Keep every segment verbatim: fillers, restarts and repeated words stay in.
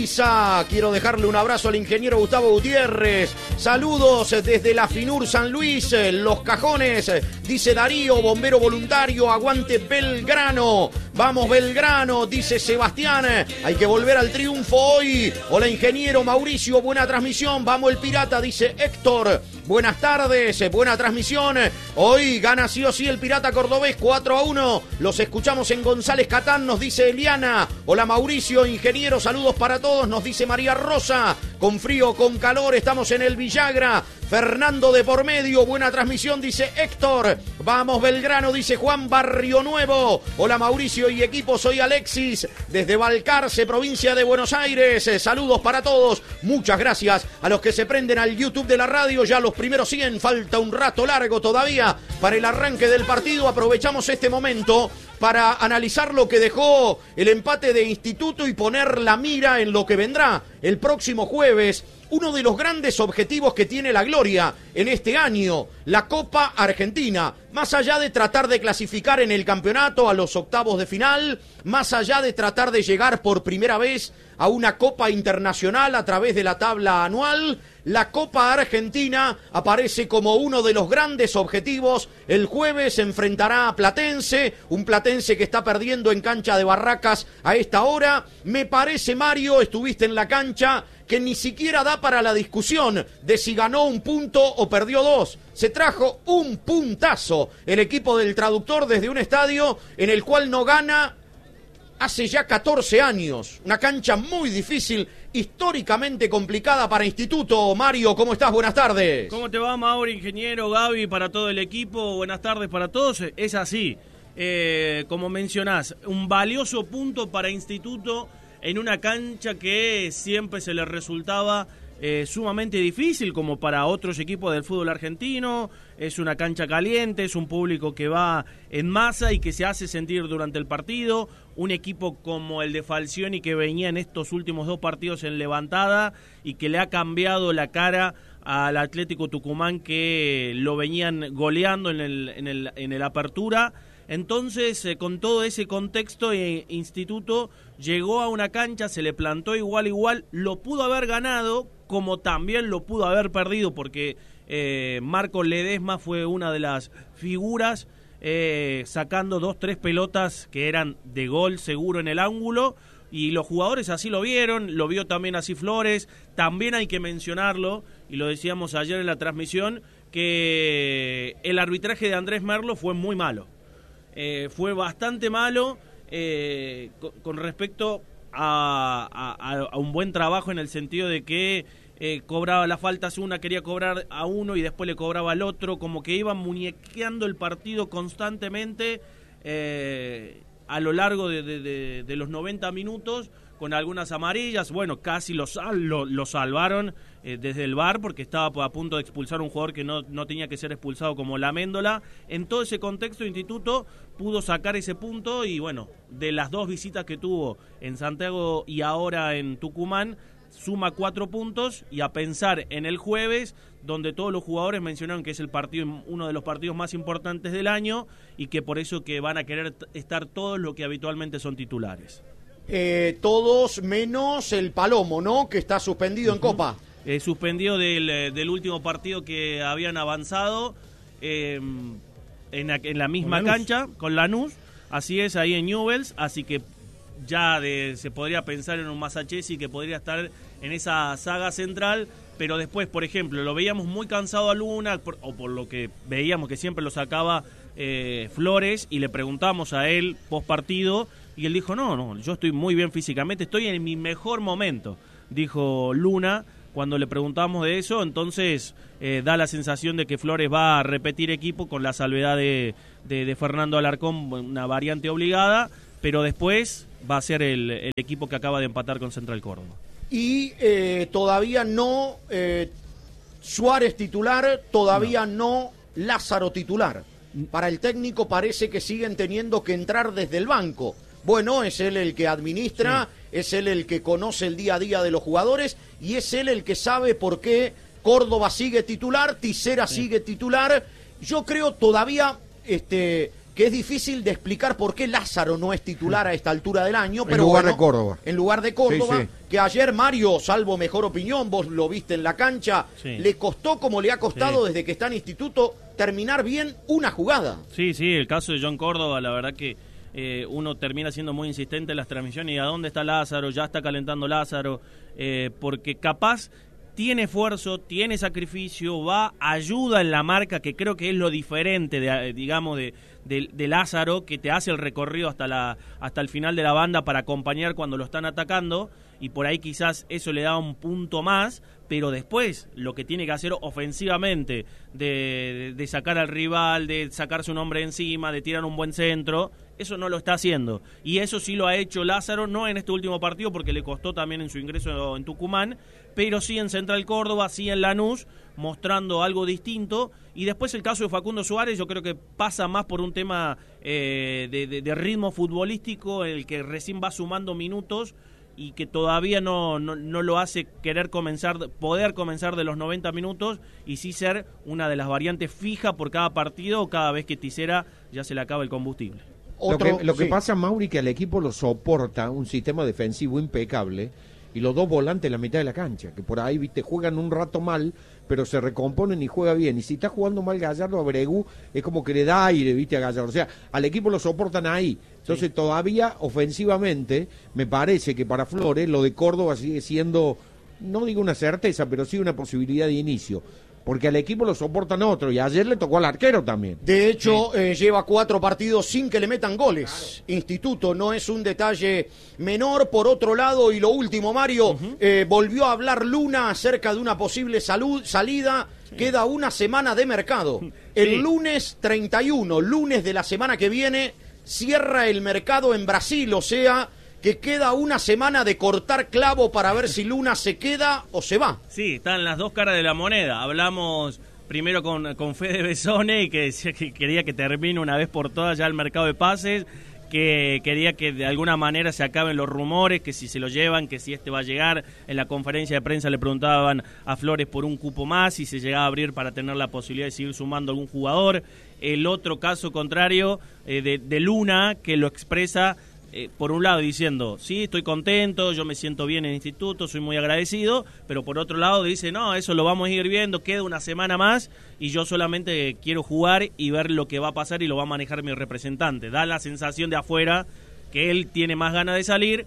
Ezeiza. Quiero dejarle un abrazo al ingeniero Gustavo Gutiérrez. Saludos desde la FINUR San Luis, Los Cajones. Dice Darío, bombero voluntario, aguante Belgrano. Vamos Belgrano, dice Sebastián. Hay que volver al triunfo hoy. Hola ingeniero Mauricio, buena transmisión. Vamos el Pirata, dice Héctor. Buenas tardes, buena transmisión. Hoy gana sí o sí el Pirata Cordobés cuatro a uno. Los escuchamos en González Catán, nos dice Eliana. Hola Mauricio, ingeniero, saludos para todos, nos dice María Rosa. Con frío, con calor, estamos en el Villagra. Fernando de por medio, buena transmisión, dice Héctor. Vamos Belgrano, dice Juan Barrio Nuevo. Hola Mauricio y equipo, soy Alexis desde Balcarce, provincia de Buenos Aires. Saludos para todos, muchas gracias a los que se prenden al YouTube de la radio. Ya los primeros cien, falta un rato largo todavía para el arranque del partido. Aprovechamos este momento para analizar lo que dejó el empate de Instituto y poner la mira en lo que vendrá el próximo jueves. Uno de los grandes objetivos que tiene la Gloria en este año, la Copa Argentina. Más allá de tratar de clasificar en el campeonato a los octavos de final, más allá de tratar de llegar por primera vez a una Copa Internacional a través de la tabla anual, la Copa Argentina aparece como uno de los grandes objetivos. El jueves se enfrentará a Platense, un Platense que está perdiendo en cancha de Barracas a esta hora. Me parece, Mario, estuviste en la cancha, que ni siquiera da para la discusión de si ganó un punto o perdió dos. Se trajo un puntazo el equipo del Traductor desde un estadio en el cual no gana hace ya catorce años. Una cancha muy difícil, históricamente complicada para Instituto. Mario, ¿cómo estás? Buenas tardes. ¿Cómo te va, Mauro, ingeniero, Gaby, para todo el equipo? Buenas tardes para todos. Es así, eh, como mencionás, un valioso punto para Instituto en una cancha que siempre se le resultaba eh, sumamente difícil, como para otros equipos del fútbol argentino. Es una cancha caliente, es un público que va en masa y que se hace sentir durante el partido. Un equipo como el de Falcioni, que venía en estos últimos dos partidos en levantada y que le ha cambiado la cara al Atlético Tucumán, que lo venían goleando en el, en el, en el apertura. Entonces, eh, con todo ese contexto, eh, Instituto llegó a una cancha, se le plantó igual igual, lo pudo haber ganado, como también lo pudo haber perdido, porque eh, Marco Ledesma fue una de las figuras, eh, sacando dos, tres pelotas que eran de gol seguro en el ángulo, y los jugadores así lo vieron, lo vio también así Flores. También hay que mencionarlo, y lo decíamos ayer en la transmisión, que el arbitraje de Andrés Merlo fue muy malo. Eh, fue bastante malo eh, con, con respecto a, a, a un buen trabajo, en el sentido de que eh, cobraba las faltas una, quería cobrar a uno y después le cobraba al otro, como que iban muñequeando el partido constantemente eh, a lo largo de, de, de, de los noventa minutos, con algunas amarillas. Bueno, casi lo, lo, lo salvaron eh, desde el V A R, porque estaba a punto de expulsar a un jugador que no, no tenía que ser expulsado, como la Méndola. En todo ese contexto, Instituto pudo sacar ese punto, y bueno, de las dos visitas que tuvo en Santiago y ahora en Tucumán, suma cuatro puntos. Y a pensar en el jueves, donde todos los jugadores mencionaron que es el partido, uno de los partidos más importantes del año, y que por eso que van a querer estar todos los que habitualmente son titulares. Eh, todos menos el Palomo, ¿no? Que está suspendido uh-huh. en Copa. Eh, suspendido del, del último partido que habían avanzado eh, en, la, en la misma con cancha, con Lanús. Así es, ahí en Newell's. Así que ya de, se podría pensar en un Masachesi que podría estar en esa saga central. Pero después, por ejemplo, lo veíamos muy cansado a Luna, por, o por lo que veíamos que siempre lo sacaba eh, Flores, y le preguntamos a él post partido, y él dijo, no, no, yo estoy muy bien físicamente, estoy en mi mejor momento, dijo Luna cuando le preguntamos de eso. Entonces eh, da la sensación de que Flores va a repetir equipo, con la salvedad de, de, de Fernando Alarcón, una variante obligada, pero después va a ser el, el equipo que acaba de empatar con Central Córdoba. Y eh, todavía no eh, Suárez titular, todavía no. no Lázaro titular. Para el técnico parece que siguen teniendo que entrar desde el banco. Bueno, es él el que administra, sí. es él el que conoce el día a día de los jugadores, y es él el que sabe por qué Córdoba sigue titular, Tisera sí. sigue titular. Yo creo todavía este, que es difícil de explicar por qué Lázaro no es titular a esta altura del año. Pero en lugar bueno, de Córdoba. En lugar de Córdoba, sí, sí. que ayer Mario, salvo mejor opinión, vos lo viste en la cancha, sí. le costó como le ha costado sí. desde que está en instituto terminar bien una jugada. Sí, sí, el caso de John Córdoba, la verdad que eh, uno termina siendo muy insistente en las transmisiones y a dónde está Lázaro, ya está calentando Lázaro, eh, porque capaz tiene esfuerzo, tiene sacrificio, va, ayuda en la marca, que creo que es lo diferente, de, digamos, de, de, de Lázaro, que te hace el recorrido hasta, la, hasta el final de la banda para acompañar cuando lo están atacando, y por ahí quizás eso le da un punto más, pero después lo que tiene que hacer ofensivamente, de, de, de sacar al rival, de sacarse un hombre encima, de tirar un buen centro, eso no lo está haciendo. Y eso sí lo ha hecho Lázaro, no en este último partido, porque le costó también en su ingreso en Tucumán, pero sí en Central Córdoba, sí en Lanús, mostrando algo distinto. Y después el caso de Facundo Suárez, yo creo que pasa más por un tema eh, de, de, de ritmo futbolístico, el que recién va sumando minutos y que todavía no, no, no lo hace querer comenzar, poder comenzar de los noventa minutos y sí ser una de las variantes fijas por cada partido o cada vez que Tisera ya se le acaba el combustible. Otro, lo que, lo que sí. pasa, Mauri, que al equipo lo soporta un sistema defensivo impecable y los dos volantes en la mitad de la cancha, que por ahí, viste, juegan un rato mal, pero se recomponen y juega bien. Y si está jugando mal Gallardo, Abregu es como que le da aire, viste, a Gallardo. O sea, al equipo lo soportan ahí. Entonces, sí. todavía ofensivamente, me parece que para Flores lo de Córdoba sigue siendo, no digo una certeza, pero sí una posibilidad de inicio. Porque al equipo lo soportan otro, y ayer le tocó al arquero también. De hecho, sí. eh, lleva cuatro partidos sin que le metan goles. Claro. Instituto, no es un detalle menor. Por otro lado, y lo último, Mario, uh-huh. eh, volvió a hablar Luna acerca de una posible salud, salida. Sí. Queda una semana de mercado. Sí. El lunes treinta y uno, lunes de la semana que viene, cierra el mercado en Brasil, o sea que queda una semana de cortar clavo para ver si Luna se queda o se va. Sí, están las dos caras de la moneda. Hablamos primero con, con Fede Besone, que decía que quería que termine una vez por todas ya el mercado de pases, que quería que de alguna manera se acaben los rumores, que si se lo llevan, que si este va a llegar. En la conferencia de prensa le preguntaban a Flores por un cupo más, si se llegaba a abrir para tener la posibilidad de seguir sumando algún jugador. El otro caso contrario eh, de, de Luna, que lo expresa Eh, por un lado diciendo, sí, estoy contento, yo me siento bien en el instituto, soy muy agradecido, pero por otro lado dice, no, eso lo vamos a ir viendo, queda una semana más y yo solamente quiero jugar y ver lo que va a pasar y lo va a manejar mi representante. Da la sensación de afuera que él tiene más ganas de salir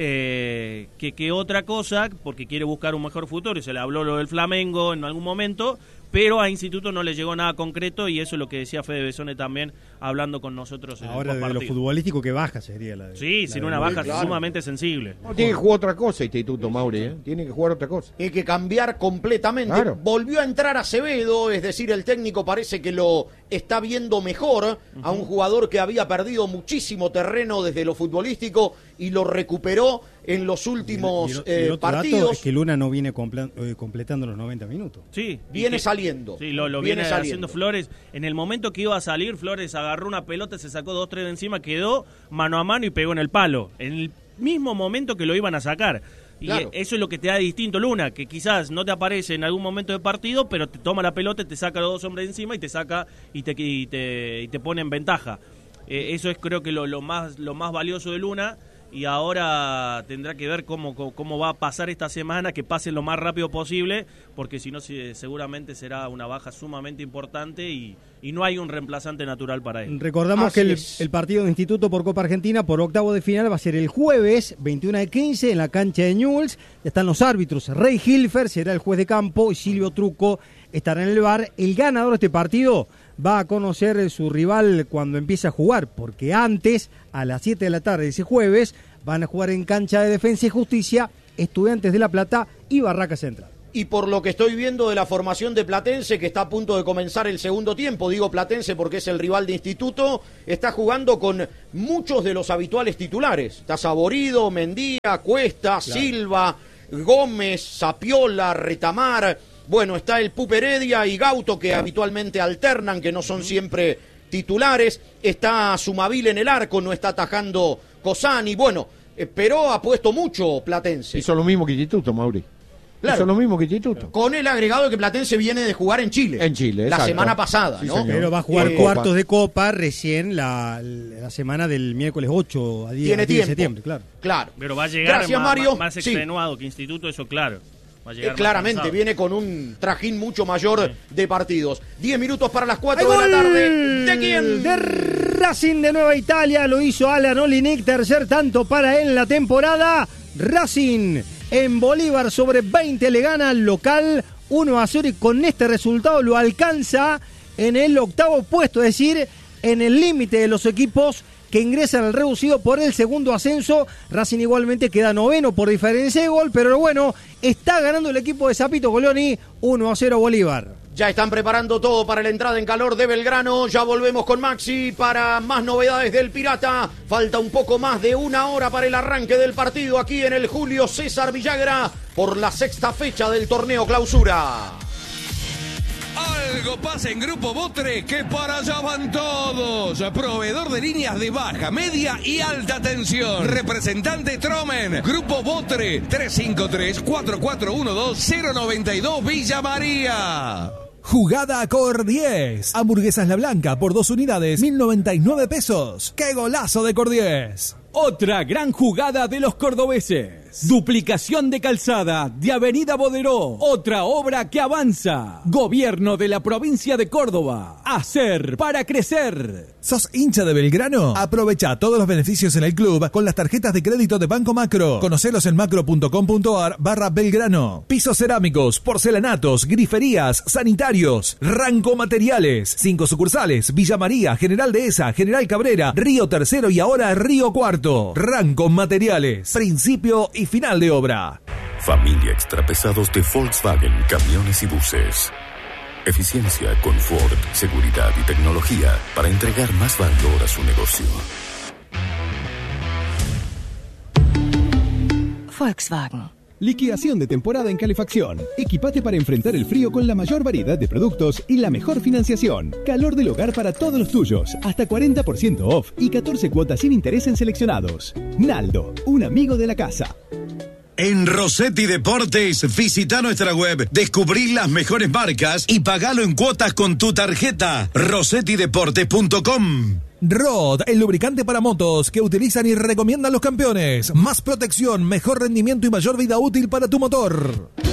eh, que, que otra cosa, porque quiere buscar un mejor futuro, y se le habló lo del Flamengo en algún momento, pero a Instituto no le llegó nada concreto y eso es lo que decía Fede Besone también hablando con nosotros. En Ahora el de lo futbolístico que baja sería la de... Sí, la sin de una Mauri, baja claro. sumamente sensible. No, tiene que jugar otra cosa Instituto, Mauri, ¿eh? Tiene que jugar otra cosa. Tiene que cambiar completamente. Claro. Volvió a entrar Acevedo, es decir, el técnico parece que lo está viendo mejor uh-huh. a un jugador que había perdido muchísimo terreno desde lo futbolístico y lo recuperó en los últimos y el, y el, eh, y el otro partidos. Dato es que Luna no viene comple- eh, completando los noventa minutos. Sí, viene que, saliendo. Sí, lo, lo viene, viene haciendo Flores. En el momento que iba a salir, Flores agarró una pelota, se sacó dos, tres de encima, quedó mano a mano y pegó en el palo. En el mismo momento que lo iban a sacar. Y claro. eso es lo que te da distinto Luna, que quizás no te aparece en algún momento de partido, pero te toma la pelota, te saca los dos hombres de encima y te saca y te, y te, y te pone en ventaja. Eh, eso es creo que lo, lo más lo más valioso de Luna. Y ahora tendrá que ver cómo, cómo, cómo va a pasar esta semana, que pase lo más rápido posible, porque si no seguramente será una baja sumamente importante y, y no hay un reemplazante natural para él. Recordamos Así que el, el partido de Instituto por Copa Argentina por octavo de final va a ser el jueves veintiuno de quince en la cancha de Newell's. Están los árbitros, Rey Hilfer será el juez de campo y Silvio Trucco estará en el V A R. El ganador de este partido va a conocer su rival cuando empiece a jugar, porque antes, a las siete de la tarde ese jueves, van a jugar en cancha de Defensa y Justicia Estudiantes de La Plata y Barraca Central. Y por lo que estoy viendo de la formación de Platense, que está a punto de comenzar el segundo tiempo, digo Platense porque es el rival de Instituto, está jugando con muchos de los habituales titulares. Está Saborido, Mendía, Cuesta, claro. Silva, Gómez, Sapiola, Retamar. Bueno, está el Pup Heredia y Gauto, que habitualmente alternan, que no son siempre titulares. Está Sumaville en el arco, no está atajando Cosani. Bueno, eh, pero ha puesto mucho Platense. Hizo lo mismo que Instituto, Mauri. Claro. Eso es lo mismo que Instituto. Con el agregado de que Platense viene de jugar en Chile. En Chile, La exacto. semana pasada, Sí, ¿no? señor. Pero va a jugar Eh, cuartos de Copa recién la, la semana del miércoles ocho a diez, Tiene a diez de tiempo. septiembre, claro. Claro. Pero va a llegar Gracias, más, Mario. más, más Sí. extenuado que Instituto, eso claro. Va a llegar Eh, más claramente, cansado. viene con un trajín mucho mayor Sí. de partidos. Diez minutos para las cuatro ¡Hay de la gol! tarde. ¿De quién? De Racing de Nueva Italia, lo hizo Alan Olinik, tercer tanto para él en la temporada. Racing en Bolívar sobre veinte le gana al local uno a cero y con este resultado lo alcanza en el octavo puesto, es decir, en el límite de los equipos que ingresan al reducido por el segundo ascenso. Racing igualmente queda noveno por diferencia de gol, pero bueno, está ganando el equipo de Zapito Coloni uno a cero Bolívar. Ya están preparando todo para la entrada en calor de Belgrano. Ya volvemos con Maxi para más novedades del Pirata. Falta un poco más de una hora para el arranque del partido aquí en el Julio César Villagra por la sexta fecha del torneo Clausura. Algo pasa en Grupo Botre que para allá van todos. Proveedor de líneas de baja, media y alta tensión. Representante Tromen. Grupo Botre tres cinco tres, cuatro cuatro uno dos, cero nueve dos Villa María. Jugada Cor diez. Hamburguesas La Blanca por dos unidades, mil noventa y nueve pesos. ¡Qué golazo de Cor diez! Otra gran jugada de los cordobeses. Duplicación de calzada de Avenida Boderó. Otra obra que avanza. Gobierno de la provincia de Córdoba. Hacer para crecer. ¿Sos hincha de Belgrano? Aprovecha todos los beneficios en el club con las tarjetas de crédito de Banco Macro. Conocelos en macro.com.ar barra Belgrano. Pisos cerámicos, porcelanatos, griferías, sanitarios. Ranco Materiales. Cinco sucursales. Villa María, General Dehesa, General Cabrera, Río Tercero y ahora Río Cuarto. Ranco Materiales. Principio y final de obra. Familia Extrapesados de Volkswagen Camiones y Buses. Eficiencia, confort, seguridad y tecnología para entregar más valor a su negocio. Volkswagen. Liquidación de temporada en calefacción. Equipate para enfrentar el frío con la mayor variedad de productos y la mejor financiación. Calor del hogar para todos los tuyos. Hasta cuarenta por ciento off y catorce cuotas sin interés en seleccionados. Naldo, un amigo de la casa. En Rossetti Deportes, visita nuestra web, descubrí las mejores marcas y pagalo en cuotas con tu tarjeta. rossetti deportes punto com. Rod, el lubricante para motos que utilizan y recomiendan los campeones. Más protección, mejor rendimiento y mayor vida útil para tu motor.